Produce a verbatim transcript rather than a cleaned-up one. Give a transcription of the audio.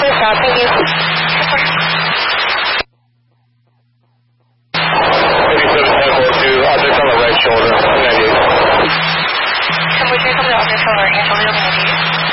clear shot, thank you. eighty-seven ten four two, object on the right shoulder, ninety-eight. ten four two, come to object on the right hand shoulder, ninety-eight.